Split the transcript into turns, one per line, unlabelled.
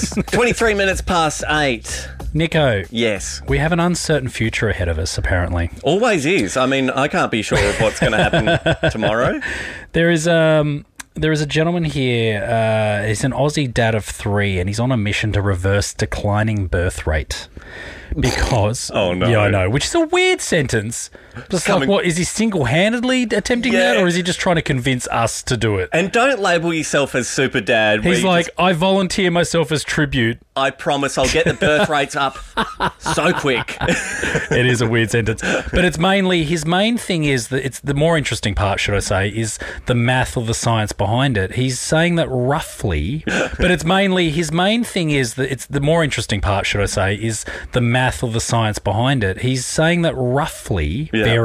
23 minutes past 8.
Nico.
Yes.
We have an uncertain future ahead of us, apparently.
Always is. I mean, I can't be sure of what's going to happen tomorrow.
There is a gentleman here. He's an Aussie dad of 3, and he's on a mission to reverse declining birth rate. Because...
Oh, no.
Yeah, I know. Which is a weird sentence. Just like, what, is he single-handedly attempting that, or is he just trying to convince us to do it?
And don't label yourself as super dad.
He's like, I volunteer myself as tribute.
I promise I'll get the birth rates up so quick.
It is a weird sentence. But it's mainly, his main thing is, that it's the more interesting part, should I say, is the math or the science behind it. He's saying that roughly, but it's mainly, his main thing is, that it's the more interesting part, should I say, is the math or the science behind it. He's saying that roughly...
Yeah.